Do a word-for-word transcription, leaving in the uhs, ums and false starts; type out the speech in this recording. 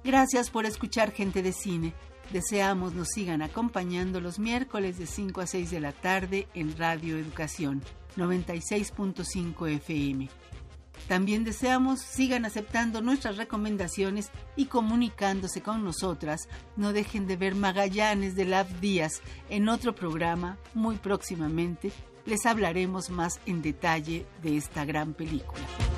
Gracias por escuchar Gente de Cine. Deseamos nos sigan acompañando los miércoles de cinco a seis de la tarde en Radio Educación, noventa y seis punto cinco F M. También deseamos sigan aceptando nuestras recomendaciones y comunicándose con nosotras. No dejen de ver Magallanes de Lav Díaz en otro programa. Muy próximamente les hablaremos más en detalle de esta gran película.